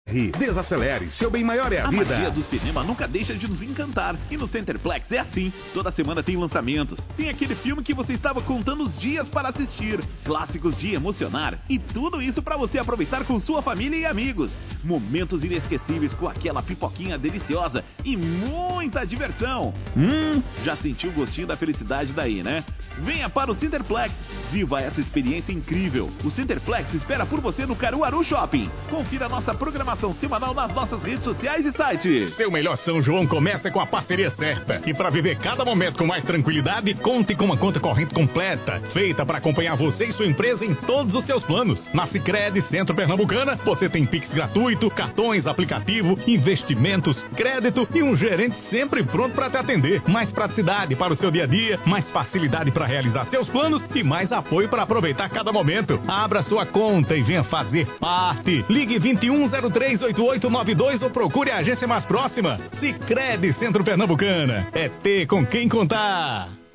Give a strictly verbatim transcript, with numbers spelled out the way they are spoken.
Desacelere, seu bem maior é a, a vida. A magia do cinema nunca deixa de nos encantar. E no Centerplex é assim. Toda semana tem lançamentos. Tem aquele filme que você estava contando os dias para assistir. Clássicos de emocionar. E tudo isso para você aproveitar com sua família e amigos. Momentos inesquecíveis com aquela pipoquinha deliciosa e muita diversão. Hum, já sentiu o gostinho da felicidade daí, né? Venha para o Centerplex. Viva essa experiência incrível. O Centerplex espera por você no Caruaru Shopping. Confira nossa programação semanal nas nossas redes sociais e site. Seu melhor São João começa com a parceria certa. E para viver cada momento com mais tranquilidade, conte com uma conta corrente completa, feita para acompanhar você e sua empresa em todos os seus planos. Na Sicredi Centro Pernambucana, você tem Pix gratuito, cartões, aplicativo, investimentos, crédito e um gerente sempre pronto para te atender. Mais praticidade para o seu dia a dia, mais facilidade para realizar seus planos e mais apoio para aproveitar cada momento. Abra sua conta e venha fazer parte. Ligue vinte e um zero três oito oito nove dois ou procure a agência mais próxima. Sicredi Centro Pernambucana. É ter com quem contar.